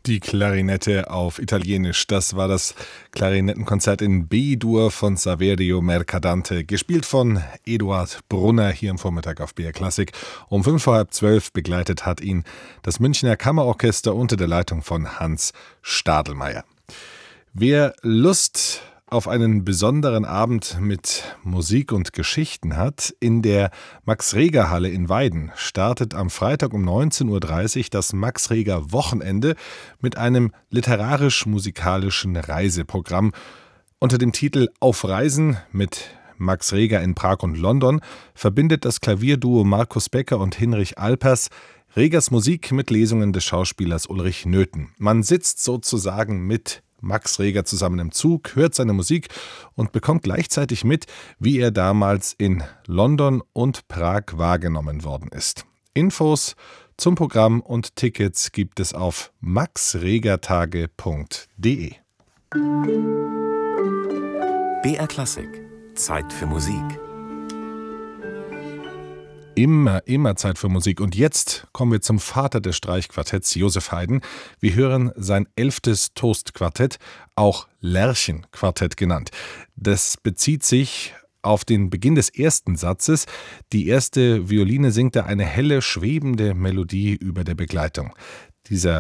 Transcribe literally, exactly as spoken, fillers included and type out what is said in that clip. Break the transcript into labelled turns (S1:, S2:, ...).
S1: Die Klarinette auf Italienisch, das war das Klarinettenkonzert in B-Dur von Saverio Mercadante, gespielt von Eduard Brunner hier am Vormittag auf B R Klassik. Um fünf vor halb zwölf begleitet hat ihn das Münchner Kammerorchester unter der Leitung von Hans Stadelmeier. Wer Lust auf einen besonderen Abend mit Musik und Geschichten hat, in der Max-Reger-Halle in Weiden startet am Freitag um neunzehn Uhr dreißig das Max-Reger-Wochenende mit einem literarisch-musikalischen Reiseprogramm unter dem Titel Auf Reisen mit Max Reger in Prag und London verbindet das Klavierduo Markus Becker und Hinrich Alpers Regers Musik mit Lesungen des Schauspielers Ulrich Nöthen. Man sitzt sozusagen mit Max Reger zusammen im Zug, hört seine Musik und bekommt gleichzeitig mit, wie er damals in London und Prag wahrgenommen worden ist. Infos zum Programm und Tickets gibt es auf maxregertage punkt de.
S2: B R Klassik. Zeit für Musik.
S1: Immer, immer Zeit für Musik. Und jetzt kommen wir zum Vater des Streichquartetts, Joseph Haydn. Wir hören sein elftes Toastquartett, auch Lerchenquartett genannt. Das bezieht sich auf den Beginn des ersten Satzes. Die erste Violine singt da eine helle, schwebende Melodie über der Begleitung. Dieser